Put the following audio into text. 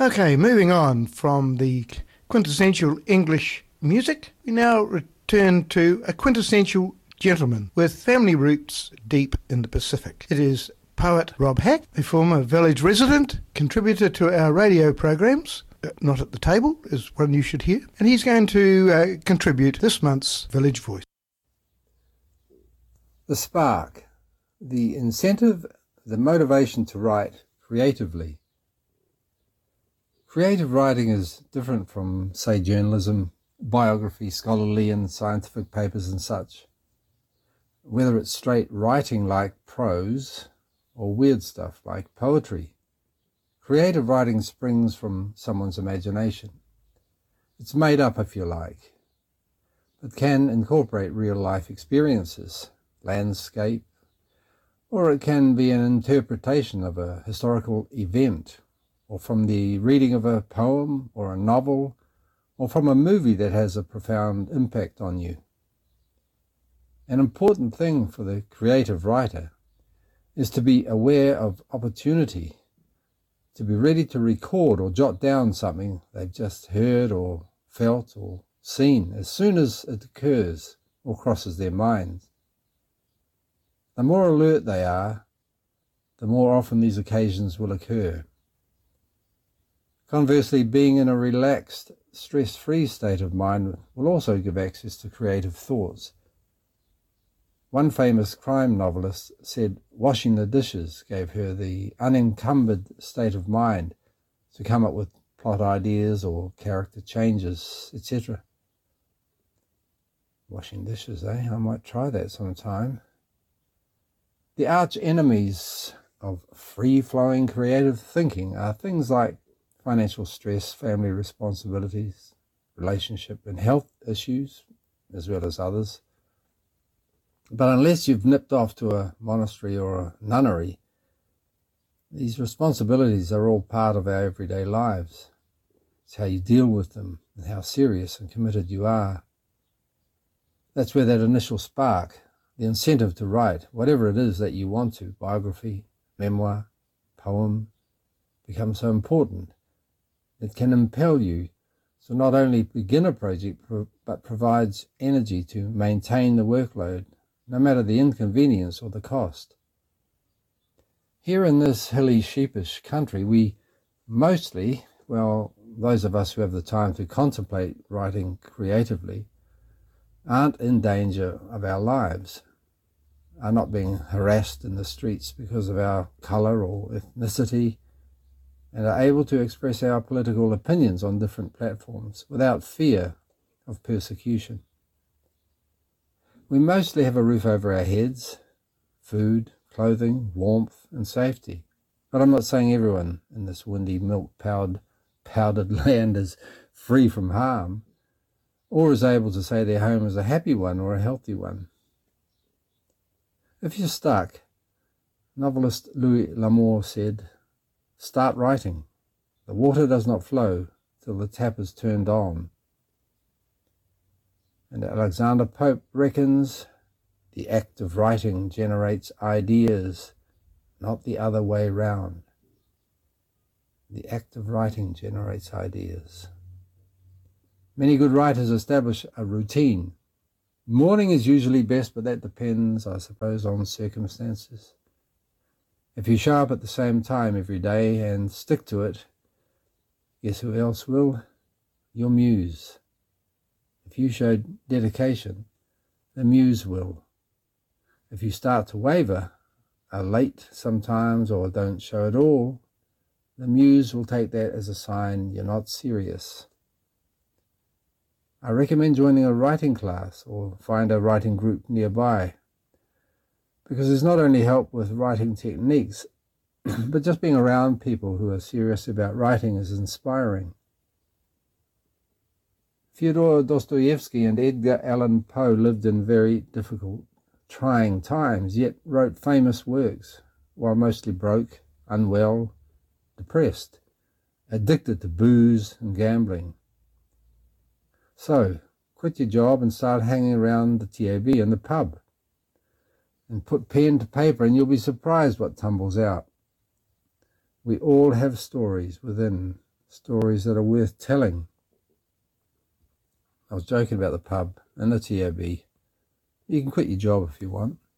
Okay, moving on from the quintessential English music, we now return to a quintessential gentleman with family roots deep in the Pacific. It is poet Rob Hack, a former village resident, contributor to our radio programs, Not at the Table is one you should hear, and he's going to contribute this month's Village Voice. The spark, the incentive, the motivation to write creatively. Creative writing is different from, say, journalism, biography, scholarly and scientific papers and such. Whether it's straight writing like prose or weird stuff like poetry, creative writing springs from someone's imagination. It's made up, if you like, but can incorporate real-life experiences, landscape, or it can be an interpretation of a historical event, or from the reading of a poem or a novel, or from a movie that has a profound impact on you. An important thing for the creative writer is to be aware of opportunity, to be ready to record or jot down something they've just heard or felt or seen as soon as it occurs or crosses their minds. The more alert they are, the more often these occasions will occur. Conversely, being in a relaxed, stress-free state of mind will also give access to creative thoughts. One famous crime novelist said washing the dishes gave her the unencumbered state of mind to come up with plot ideas or character changes, etc. Washing dishes, eh? I might try that sometime. The arch enemies of free-flowing creative thinking are things like financial stress, family responsibilities, relationship and health issues, as well as others. But unless you've nipped off to a monastery or a nunnery, these responsibilities are all part of our everyday lives. It's how you deal with them and how serious and committed you are. That's where that initial spark, the incentive to write, whatever it is that you want to, biography, memoir, poem, becomes so important. It can impel you to not only begin a project, but provides energy to maintain the workload, no matter the inconvenience or the cost. Here in this hilly, sheepish country, we mostly, well, those of us who have the time to contemplate writing creatively, aren't in danger of our lives, are not being harassed in the streets because of our colour or ethnicity, and are able to express our political opinions on different platforms without fear of persecution. We mostly have a roof over our heads, food, clothing, warmth and safety. But I'm not saying everyone in this windy, milk-powdered land is free from harm, or is able to say their home is a happy one or a healthy one. If you're stuck, novelist Louis L'Amour said, "Start writing. The water does not flow till the tap is turned on." And Alexander Pope reckons the act of writing generates ideas, not the other way round. The act of writing generates ideas. Many good writers establish a routine. Morning is usually best, but that depends, I suppose, on circumstances. If you show up at the same time every day and stick to it, guess who else will? Your muse. If you show dedication, the muse will. If you start to waver, are late sometimes or don't show at all, the muse will take that as a sign you're not serious. I recommend joining a writing class or find a writing group nearby, because there's not only help with writing techniques, but just being around people who are serious about writing is inspiring. Fyodor Dostoevsky and Edgar Allan Poe lived in very difficult, trying times, yet wrote famous works, while mostly broke, unwell, depressed, addicted to booze and gambling. So, quit your job and start hanging around the TAB and the pub, and put pen to paper and you'll be surprised what tumbles out. We all have stories within, stories that are worth telling. I was joking about the pub and the TAB. You can quit your job if you want.